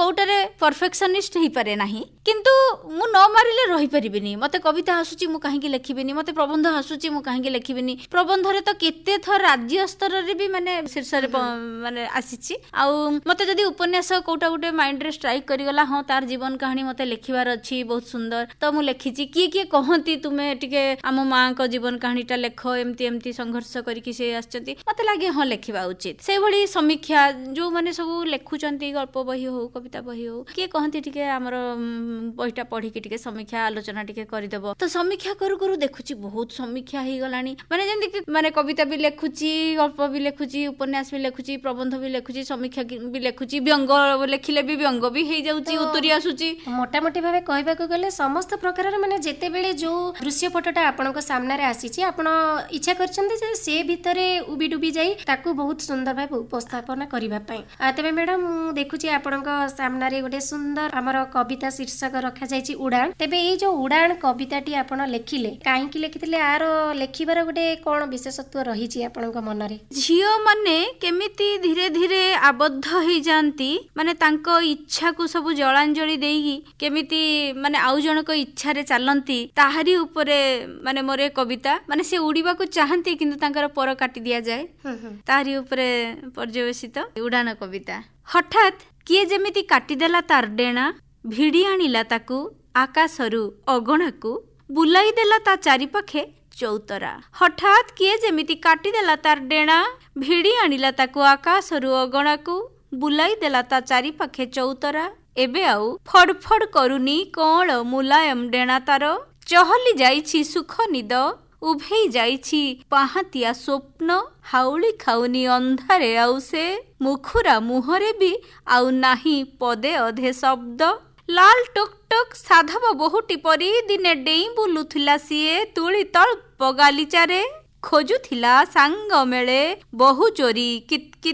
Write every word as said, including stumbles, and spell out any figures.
Kotare perfectionist ही पारे नाही किंतु मु न मारिले रही परिबिनी मते कविता हसुची मु काहे लिखिबिनी मते प्रबंध हसुची मु काहे लिखिबिनी प्रबंध रे तो केते थर राज्य स्तर रे भी माने शीर्ष रे माने आसीची आ मते जदी उपन्यास कोटा गुटे माइंड रे स्ट्राइक करी गला हां तार जीवन कहानी मते लिखिबार अछि बहुत सुंदर तो मु लिखिची किए किए कहंती तुमे टिके आम मां को जीवन कहानीटा लेख एमती एमती संघर्ष करिकि से आछंती मते लागे हां लिखिबा उचित से भली समीक्षा जो माने सब लेखुचंती गल्प बही हो कविता बही हो किए कहंती टिके हमर बहीटा पढ़ी कि टिके समीक्षा आलोचना टिके करि देबो तो समीक्षा करू करू देखुची बहुत समीक्षा ही गलानी माने जेंति कि माने कविता भी लेखुची गल्प भी लेखुची उपन्यास भी लेखुची प्रबंध भी लेखुची समीक्षा भी लेखुची व्यंग लेखिले भी व्यंग भी हे जाउची उतरी आसुची मोटा मोटी भाबे कहबा को गले समस्त प्रकार माने जेते बेले जो दृश्य फोटोटा आपन को सामने रे आसीची आपन इच्छा करछन्ते जे से भितरे उबी डुबी जाई ताकू बहुत सुंदर भाबे उपस्थापना करिबा पई तबे मैडम मु देखुची आपन को सामने रे गोटे सुंदर हमर कविता शीर्षक रखा जायछि उड़ान तबे ए जो उड़ान कविताटी आपन लेखिले काहे कि लेखितले आर लेखिबार गोटे कोन विशेषत्व रहिछि आपन को मन रे झियो माने केमिति धीरे धीरे आबद्ध हो जाती माने तांको इच्छा को सब जलांजलि देई केमिति माने आउ जनक इच्छा रे चलंती ताहारी ऊपरे माने मोरे कविता माने से उड़ीबा को चाहंती किंतु तांकर पर काटी दिया जाए ताहारी ऊपरे पर्यवेसित उड़ान कविता हठात किए जेमिति काटी देला तार डेणा भिड़ी आनिला ताकू आकाशरू अगणाकू बुलाई देला ता चारिपाखे चौतरा हठात किए जेमिति काटी देला तार डेणा भिड़ी आनिला ताकू आकाशरू अगणाकू बुलाई देला ता चारिपाखे चौतरा एबे आउ फड़फड़ करुनी कौन मुलायम डेणा तार चहली जाइछि सुख निद उभेई जाइछि पाहातिया स्वप्न हाउली खाउनी अंधारे आउ से मुखुरा मुहरे भी आउ नाही पदे अधे शब्द लाल टुक टुक साधव बहुटी परी दिने डेई बुलुथिला सीए तुली तल्प गालिचारे खोजुथिला सांग मेळे बहु चोरी कित